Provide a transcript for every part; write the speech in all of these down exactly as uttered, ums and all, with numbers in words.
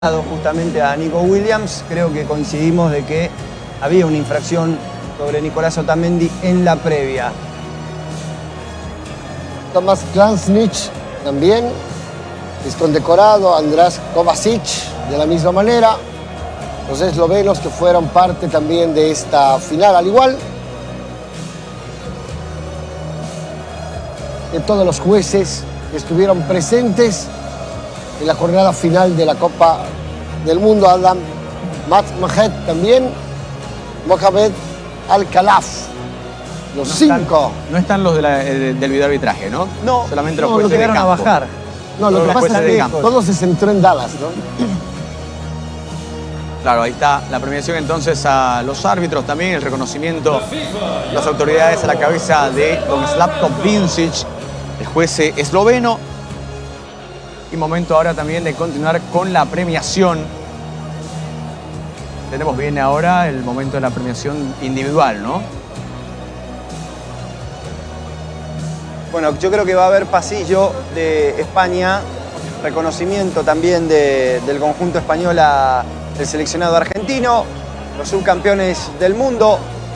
Justamente a Nico Williams, creo que coincidimos de que había una infracción sobre Nicolás Otamendi en la previa. Tomasz Kramnik también es condecorado, András Kovacic de la misma manera. Los eslovenos que fueron parte también de esta final, al igual de todos los jueces que estuvieron presentes en la jornada final de la Copa del Mundo. Adam Mahed también, Mohamed Al-Khalaf. Los no cinco. Están, no están los de la, de, del videoarbitraje, ¿no? No, solamente no, los jueces lo de llegaron campo. a bajar. No, lo Todos que los pasa jueces es de que campo. todo se centró en Dallas, ¿no? Claro, ahí está la premiación entonces a los árbitros también, el reconocimiento, las autoridades a la cabeza de don Slavko Vincic, el juez esloveno. Y momento ahora también de continuar con la premiación. Tenemos bien ahora el momento de la premiación individual, ¿no? Bueno, yo creo que va a haber pasillo de España, reconocimiento también de, del conjunto español al seleccionado argentino, los subcampeones del mundo.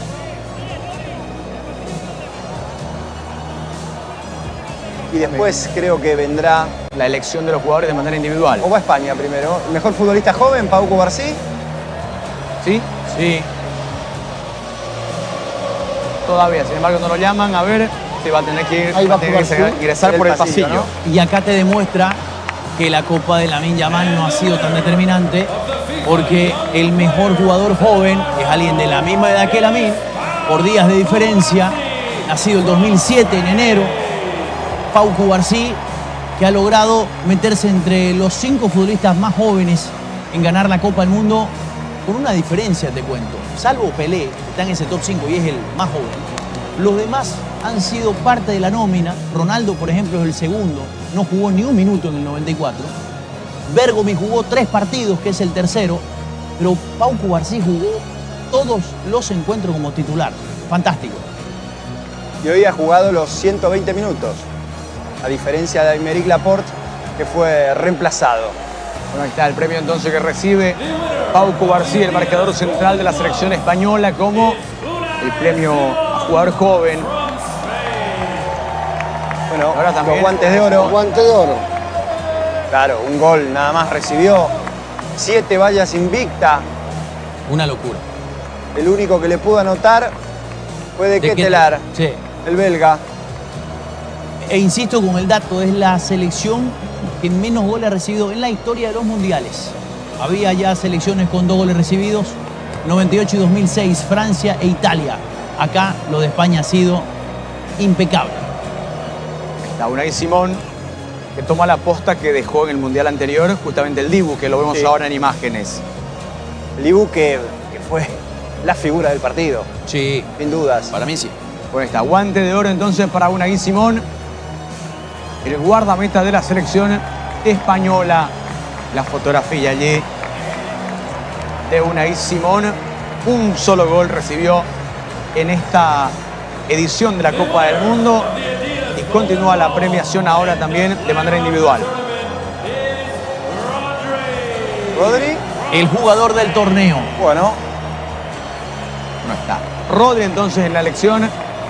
Y después creo que vendrá... La elección de los jugadores de manera individual. ¿O va a España primero? ¿El mejor futbolista joven, Pau Cubarsí? ¿Sí? Sí. Todavía, sin embargo, no lo llaman. A ver, si va a tener que, ir, Ahí va va a tener que Cubarsí. ingresar El por el pasillo, pasillo. ¿no? Y acá te demuestra que la Copa de Lamine Yamal no ha sido tan determinante, porque el mejor jugador joven es alguien de la misma edad que Lamine, por días de diferencia, nacido el dos mil siete en enero, Pau Cubarsí, que ha logrado meterse entre los cinco futbolistas más jóvenes en ganar la Copa del Mundo, con una diferencia, te cuento. Salvo Pelé, que está en ese top cinco y es el más joven. Los demás han sido parte de la nómina. Ronaldo, por ejemplo, es el segundo. No jugó ni un minuto en el noventa y cuatro. Bergomi jugó tres partidos, que es el tercero. Pero Pau Cubarsí jugó todos los encuentros como titular. Fantástico. Y hoy ha jugado los ciento veinte minutos, a diferencia de Aymeric Laporte, que fue reemplazado. Bueno, ahí está el premio entonces que recibe Pau Cubarsí, el marcador central de la selección española, como el premio a jugador joven. Bueno, Ahora también los guantes de oro. Guante de oro. Claro, un gol nada más recibió. Siete vallas invicta. Una locura. El único que le pudo anotar fue de ¿De qué- Ketelaar, Sí. el belga. E insisto con el dato, es la selección que menos goles ha recibido en la historia de los mundiales. Había ya selecciones con dos goles recibidos, noventa y ocho y dos mil seis, Francia e Italia. Acá lo de España ha sido impecable. Está Unai Simón, que toma la posta que dejó en el Mundial anterior, justamente el Dibu, que lo vemos Sí. ahora en imágenes. El Dibu que, que fue la figura del partido, Sí, sin dudas. para mí sí. Bueno, está guante de oro entonces para Unai Simón, el guardameta de la selección española. La fotografía allí de Unai Simón. Un solo gol recibió en esta edición de la Copa del Mundo y continúa la premiación ahora también de manera individual. Rodri, El jugador del torneo. bueno, No está. Rodri entonces en la elección.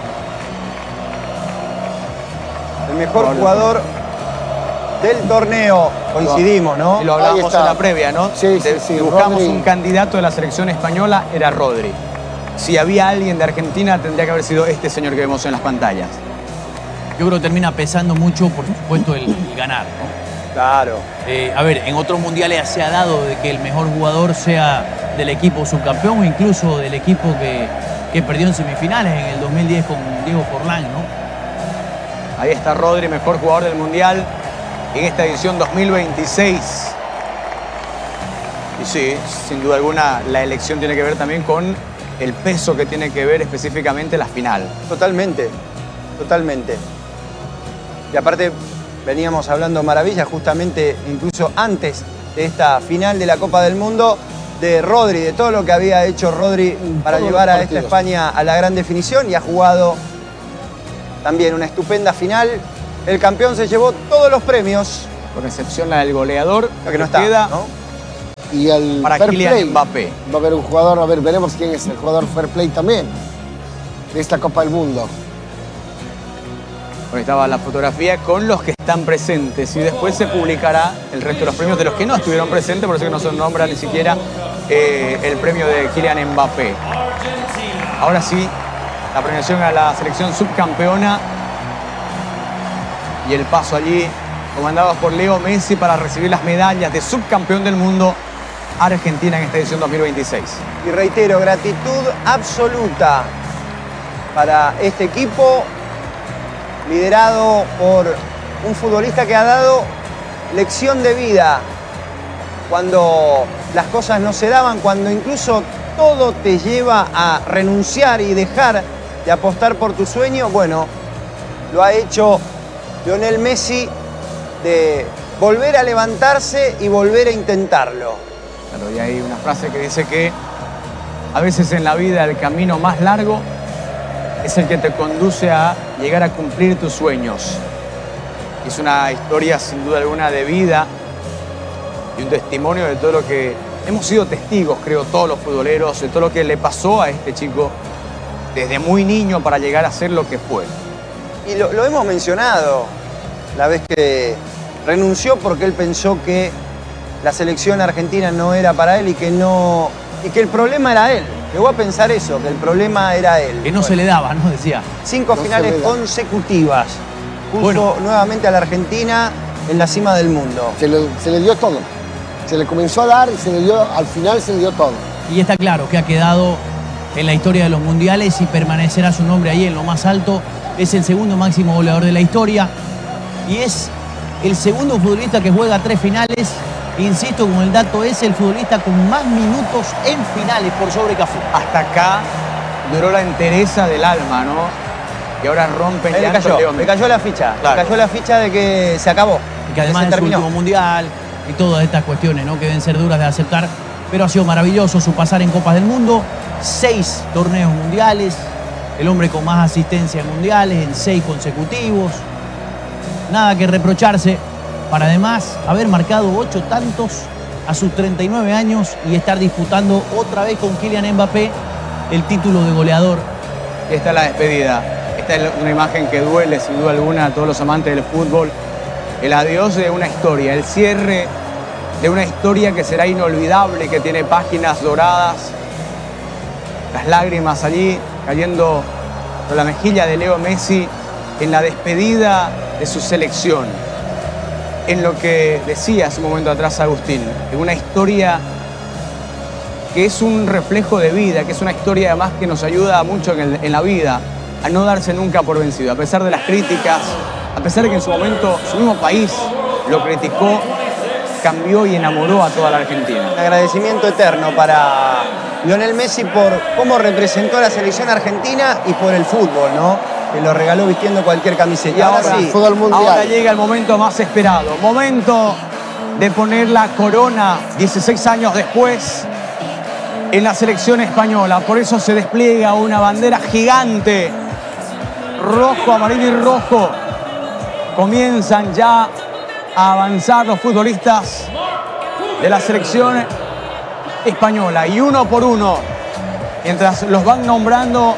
el mejor Rodri. jugador del torneo. Coincidimos, ¿no? Y lo Ahí hablábamos está. en la previa, ¿no? Sí, sí, De- sí, Buscamos Rodri. un candidato de la selección española, era Rodri. Si había alguien de Argentina, tendría que haber sido este señor que vemos en las pantallas. Yo creo que termina pesando mucho, por supuesto, el, el ganar, ¿no? Claro. Eh, a ver, en otros mundiales se ha dado de que el mejor jugador sea del equipo subcampeón o incluso del equipo que, que perdió en semifinales en el dos mil diez con Diego Forlán, ¿no? Ahí está Rodri, mejor jugador del Mundial en esta edición dos mil veintiséis. Y sí, sin duda alguna, la elección tiene que ver también con el peso que tiene que ver específicamente la final. Totalmente, totalmente. Y aparte veníamos hablando maravillas justamente incluso antes de esta final de la Copa del Mundo, de Rodri, de todo lo que había hecho Rodri para Todos llevar los a esta partidos. España a la gran definición, y ha jugado también una estupenda final. El campeón se llevó todos los premios. Con excepción la del goleador, Lo que no está, queda ¿no? y el para fair Kylian play. Mbappé. Va a haber un jugador, a ver, veremos quién es el jugador fair play también de esta Copa del Mundo. Ahí estaba la fotografía con los que están presentes y después se publicará el resto de los premios de los que no estuvieron presentes, por eso que no se nombra ni siquiera eh, el premio de Kylian Mbappé. Ahora sí, la premiación a la selección subcampeona y el paso allí comandados por Leo Messi para recibir las medallas de subcampeón del mundo Argentina en esta edición dos mil veintiséis. Y reitero, gratitud absoluta para este equipo, liderado por un futbolista que ha dado lección de vida cuando las cosas no se daban, cuando incluso todo te lleva a renunciar y dejar de apostar por tu sueño. Bueno, lo ha hecho Lionel Messi, de volver a levantarse y volver a intentarlo. Claro, y hay una frase que dice que a veces en la vida el camino más largo es el que te conduce a llegar a cumplir tus sueños. Es una historia sin duda alguna de vida y un testimonio de todo lo que hemos sido testigos, creo, todos los futboleros, de todo lo que le pasó a este chico desde muy niño para llegar a ser lo que fue. Y lo, lo hemos mencionado la vez que renunció porque él pensó que la selección argentina no era para él y que, no, y que el problema era él. Llegó a pensar eso, que el problema era él. Que no Bueno, se le daba, ¿no? Decía. Cinco No se finales le da. consecutivas. Puso Bueno. nuevamente a la Argentina en la cima del mundo. Se le, se le dio todo. Se le comenzó a dar y se le dio, al final se le dio todo. Y está claro que ha quedado en la historia de los mundiales y permanecerá su nombre ahí en lo más alto. Es el segundo máximo goleador de la historia y es el segundo futbolista que juega tres finales. Insisto, como el dato, es el futbolista con más minutos en finales por sobre Cafú. Hasta acá duró la entereza del alma, ¿no? Y ahora rompen Ahí le llanto cayó, Leo le Messi. cayó la ficha. Claro. Le cayó la ficha de que se acabó. Y que además se es su terminó. último mundial y todas estas cuestiones, ¿no? Que deben ser duras de aceptar. Pero ha sido maravilloso su pasar en Copas del Mundo. Seis torneos mundiales. El hombre con más asistencia en mundiales en seis consecutivos. Nada que reprocharse. Para además haber marcado ocho tantos a sus treinta y nueve años y estar disputando otra vez con Kylian Mbappé el título de goleador. Y esta es la despedida. Esta es una imagen que duele sin duda alguna a todos los amantes del fútbol. El adiós de una historia, el cierre de una historia que será inolvidable, que tiene páginas doradas. Las lágrimas allí cayendo por la mejilla de Leo Messi en la despedida de su selección. En lo que decía hace un momento atrás Agustín, en una historia que es un reflejo de vida, que es una historia además que nos ayuda mucho en, el- en la vida a no darse nunca por vencido, a pesar de las críticas, a pesar de que en su momento su mismo país lo criticó, cambió y enamoró a toda la Argentina. Un agradecimiento eterno para Lionel Messi por cómo representó a la selección argentina y por el fútbol, ¿no? Que lo regaló vistiendo cualquier camiseta. Y ahora, sí, fútbol mundial. ahora llega el momento más esperado, momento de poner la corona dieciséis años después en la selección española. Por eso se despliega una bandera gigante, rojo, amarillo y rojo. Comienzan ya a avanzar los futbolistas de la selección española y uno por uno, mientras los van nombrando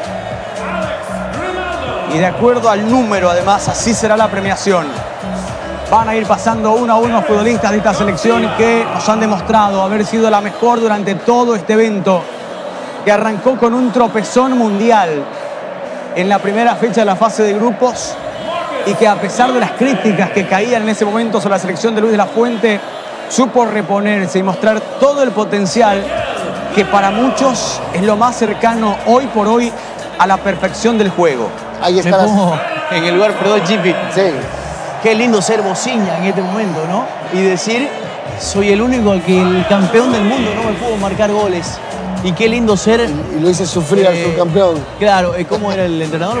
y de acuerdo al número, además, así será la premiación. Van a ir pasando uno a uno futbolistas de esta selección que nos han demostrado haber sido la mejor durante todo este evento, que arrancó con un tropezón mundial en la primera fecha de la fase de grupos y que a pesar de las críticas que caían en ese momento sobre la selección de Luis de la Fuente, supo reponerse y mostrar todo el potencial que para muchos es lo más cercano hoy por hoy a la perfección del juego. Ahí Me está. la- pongo en el lugar, perdón, Chipi. Sí. Qué lindo ser bociña en este momento, ¿no? Y decir, soy el único al que el campeón del mundo no me pudo marcar goles. Y qué lindo ser... Y lo hice sufrir al eh, subcampeón. Claro, eh, ¿cómo era el entrenador?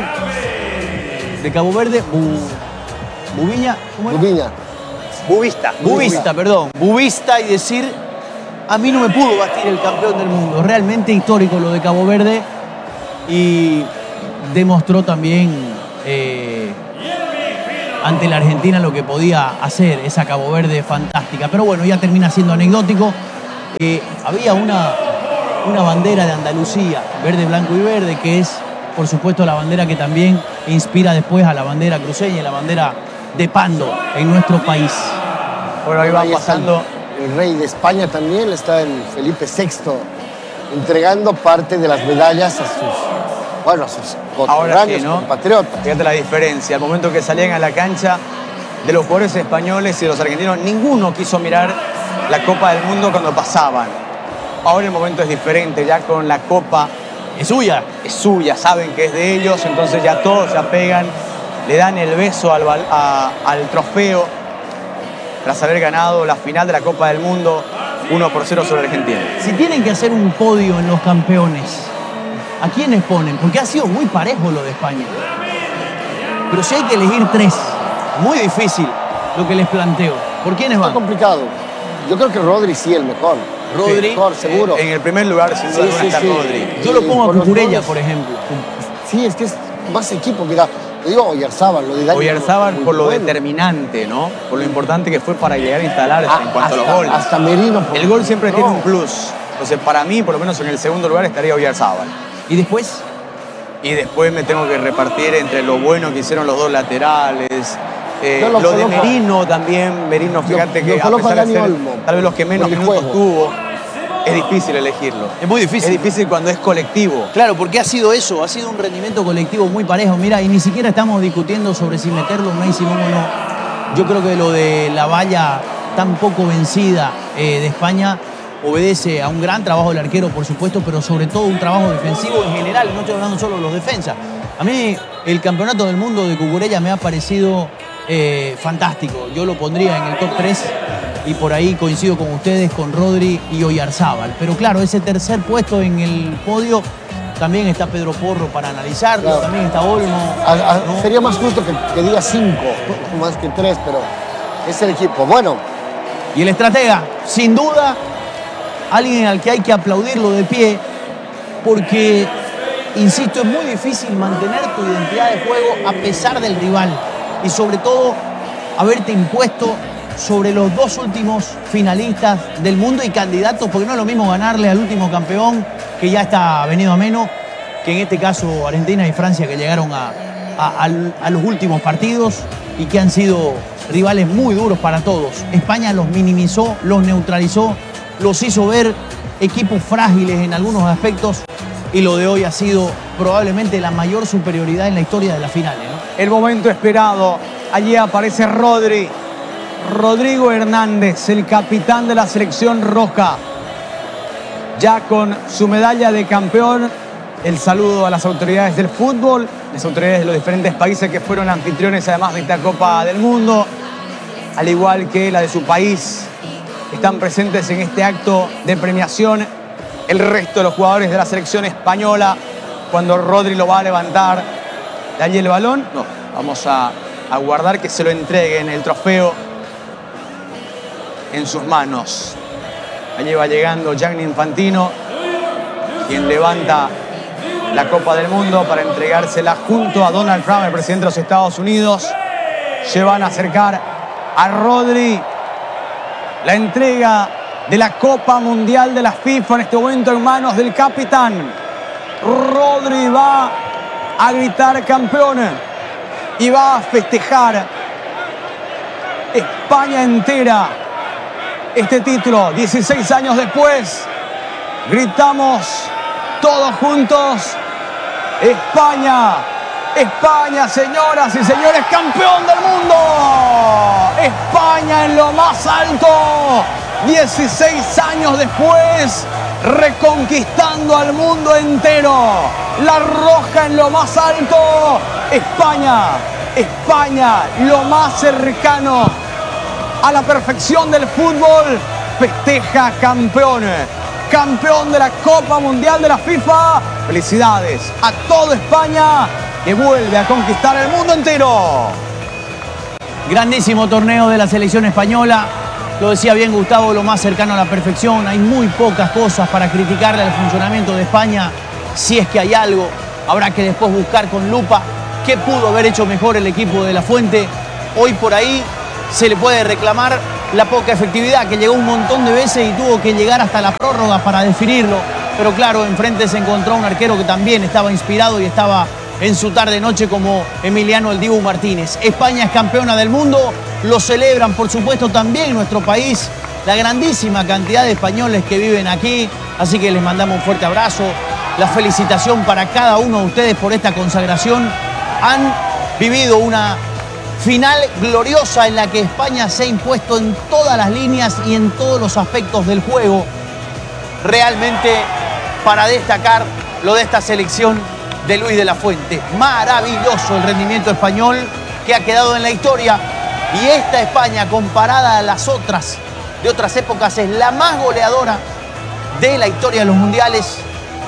De Cabo Verde, Bu- Bubiña, ¿cómo era? Bubiña. Bubista. Bubista, perdón. Bubista y decir, a mí no me pudo batir el campeón del mundo. Realmente histórico lo de Cabo Verde. Y demostró también eh, ante la Argentina lo que podía hacer esa Cabo Verde fantástica. Pero bueno, ya termina siendo anecdótico. eh, había una, una bandera de Andalucía, verde, blanco y verde, que es, por supuesto, la bandera que también inspira después a la bandera cruceña y la bandera de Pando en nuestro país. Bueno, ahí va Ahí está pasando. el rey de España también, está el Felipe sexto, entregando parte de las medallas a sus, bueno, a sus Ahora coterráneos, sí, ¿no? compatriotas. Fíjate la diferencia. Al momento que salían a la cancha, de los jugadores españoles y de los argentinos, ninguno quiso mirar la Copa del Mundo cuando pasaban. Ahora el momento es diferente, ya con la Copa Es suya. es suya, saben que es de ellos, entonces ya todos se apegan, le dan el beso al, bal- a- al trofeo tras haber ganado la final de la Copa del Mundo uno por cero sobre Argentina. Si tienen que hacer un podio en los campeones, ¿a quiénes ponen? Porque ha sido muy parejo lo de España. Pero si hay que elegir tres, muy difícil lo que les planteo. ¿Por quiénes Está van? complicado. Yo creo que Rodri sí el mejor. Rodri, El mejor, seguro. En el primer lugar, sin duda Sí, alguna, sí, está sí. Rodri. Yo lo pongo a por los Cucurella, goles. por ejemplo. Sí, es que es más equipo. Mira, te digo Oyarzábal, lo de Dani. Oyarzábal muy por lo bueno. determinante, ¿no? Por lo importante que fue para llegar a instalarse Ah, en cuanto hasta, a los goles. Hasta Merino. por- El gol siempre no. tiene un plus. Entonces, para mí, por lo menos en el segundo lugar, estaría Oyarzábal. Y después, Y después me tengo que repartir entre lo bueno que hicieron los dos laterales. eh, Yo lo, lo de coloco- Merino también. Merino, fíjate lo que a coloco a pesar de Dani ser Olmo, tal vez los que menos por el minutos juego. tuvo, es difícil elegirlo. es muy difícil. Es difícil cuando es colectivo. Claro, porque ha sido eso, ha sido un rendimiento colectivo muy parejo. Mira, y ni siquiera estamos discutiendo sobre si meterlo en Unai Simón o no. Yo creo que lo de la valla tan poco vencida eh, de España obedece a un gran trabajo del arquero, por supuesto, pero sobre todo un trabajo defensivo en general. No estoy hablando solo de los defensas. A mí el campeonato del mundo de Cucurella me ha parecido eh, fantástico. Yo lo pondría en el top tres y por ahí coincido con ustedes, con Rodri y Oyarzábal. Pero claro, ese tercer puesto en el podio también está Pedro Porro para analizarlo, Claro. también está Olmo. A- a- ¿no? Sería más justo que, que diga cinco, más que tres, pero es el equipo. Bueno, Y el estratega, sin duda, alguien al que hay que aplaudirlo de pie, porque, insisto, es muy difícil mantener tu identidad de juego a pesar del rival y sobre todo haberte impuesto sobre los dos últimos finalistas del mundo y candidatos, porque no es lo mismo ganarle al último campeón, que ya está venido a menos, que en este caso Argentina y Francia, que llegaron a, a- al- a los últimos partidos y que han sido rivales muy duros para todos. España los minimizó, los neutralizó, los hizo ver equipos frágiles en algunos aspectos y lo de hoy ha sido probablemente la mayor superioridad en la historia de las finales, ¿no? El momento esperado. Allí aparece Rodri. Rodrigo Hernández, el capitán de la selección roja. Ya con su medalla de campeón. El saludo a las autoridades del fútbol, las autoridades de los diferentes países que fueron anfitriones además de esta Copa del Mundo, al igual que la de su país. Están presentes en este acto de premiación el resto de los jugadores de la selección española. Cuando Rodri lo va a levantar de allí el balón, no, vamos a aguardar que se lo entreguen el trofeo en sus manos. Allí va llegando Gianni Infantino, quien levanta la Copa del Mundo para entregársela junto a Donald Trump, el presidente de los Estados Unidos. Se van a acercar a Rodri. La entrega de la Copa Mundial de la FIFA en este momento en manos del capitán. Rodri va a gritar campeón y va a festejar España entera este título. dieciséis años después, gritamos todos juntos: España, España, señoras y señores, campeón del mundo. España en lo más alto, dieciséis años después, reconquistando al mundo entero. La roja en lo más alto, España, España, lo más cercano a la perfección del fútbol, festeja campeón. Campeón de la Copa Mundial de la FIFA. Felicidades a toda España que vuelve a conquistar el mundo entero. Grandísimo torneo de la selección española. Lo decía bien Gustavo, lo más cercano a la perfección. Hay muy pocas cosas para criticarle al funcionamiento de España. Si es que hay algo, habrá que después buscar con lupa qué pudo haber hecho mejor el equipo de La Fuente. Hoy por ahí se le puede reclamar la poca efectividad, que llegó un montón de veces y tuvo que llegar hasta la prórroga para definirlo. Pero claro, enfrente se encontró un arquero que también estaba inspirado y estaba en su tarde-noche como Emiliano El Dibu Martínez. España es campeona del mundo, lo celebran por supuesto también en nuestro país, la grandísima cantidad de españoles que viven aquí, así que les mandamos un fuerte abrazo, la felicitación para cada uno de ustedes por esta consagración. Han vivido una final gloriosa en la que España se ha impuesto en todas las líneas y en todos los aspectos del juego. Realmente para destacar lo de esta selección de Luis de la Fuente. Maravilloso el rendimiento español que ha quedado en la historia. Y esta España, comparada a las otras de otras épocas, es la más goleadora de la historia de los mundiales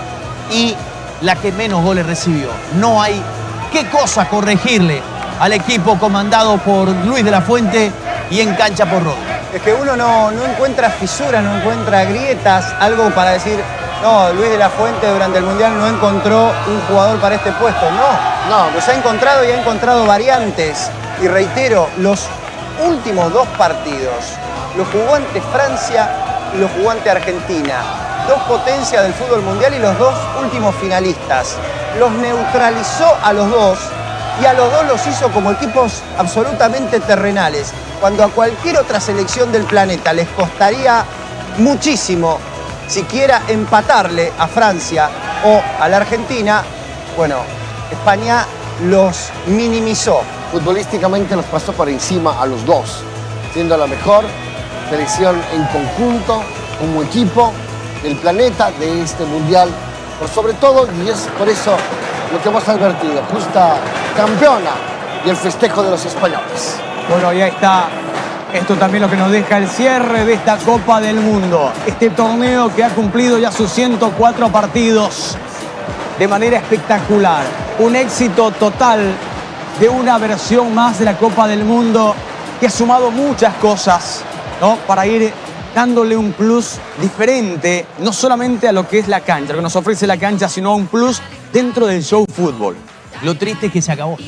y la que menos goles recibió. No hay qué cosa corregirle al equipo comandado por Luis de la Fuente y en cancha por Rodri. Es que uno no, no encuentra fisuras, no encuentra grietas, algo para decir, no, Luis de la Fuente durante el Mundial no encontró un jugador para este puesto. No, no, los ha encontrado y ha encontrado variantes. Y reitero, los últimos dos partidos los jugó ante Francia y los jugó ante Argentina. Dos potencias del fútbol mundial y los dos últimos finalistas. Los neutralizó a los dos y a los dos los hizo como equipos absolutamente terrenales. Cuando a cualquier otra selección del planeta les costaría muchísimo siquiera empatarle a Francia o a la Argentina, bueno, España los minimizó. Futbolísticamente los pasó por encima a los dos, siendo la mejor selección en conjunto, como equipo del planeta de este mundial, por sobre todo, y es por eso lo que hemos advertido, justa campeona y el festejo de los españoles. Bueno, y ahí está. Esto también lo que nos deja el cierre de esta Copa del Mundo. Este torneo que ha cumplido ya sus ciento cuatro partidos de manera espectacular. Un éxito total de una versión más de la Copa del Mundo que ha sumado muchas cosas, ¿no? Para ir dándole un plus diferente, no solamente a lo que es la cancha, lo que nos ofrece la cancha, sino un plus dentro del show fútbol. Lo triste es que se acabó.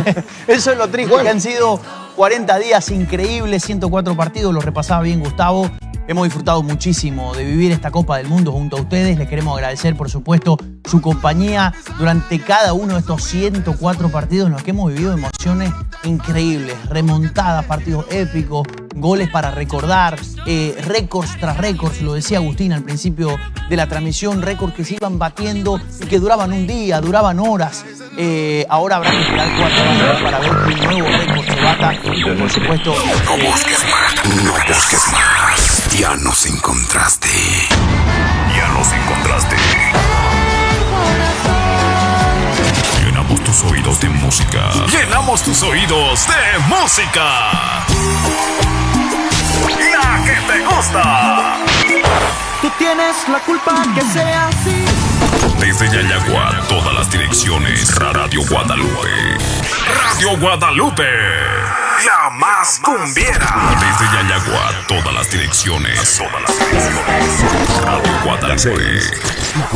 Eso es lo triste, Bueno. que han sido cuarenta días increíbles, ciento cuatro partidos, lo repasaba bien Gustavo. Hemos disfrutado muchísimo de vivir esta Copa del Mundo junto a ustedes. Les queremos agradecer, por supuesto, su compañía durante cada uno de estos ciento cuatro partidos en los que hemos vivido emociones increíbles, remontadas, partidos épicos, goles para recordar, eh, récords tras récords, lo decía Agustín al principio de la transmisión, récords que se iban batiendo y que duraban un día, duraban horas. Eh, ahora habrá que esperar cuatro años para ver que un nuevo récord se bata. Por supuesto, No busques más, no busques más. Ya nos encontraste. Ya nos encontraste. Llenamos tus oídos de música. Llenamos tus oídos de música. La que te gusta. Tú tienes la culpa que sea así. Desde Yayagua, todas las direcciones. Radio Guadalupe. Radio Guadalupe. La más cumbiera. Desde Yayagua, todas las direcciones. Todas las direcciones. Radio Guadalupe.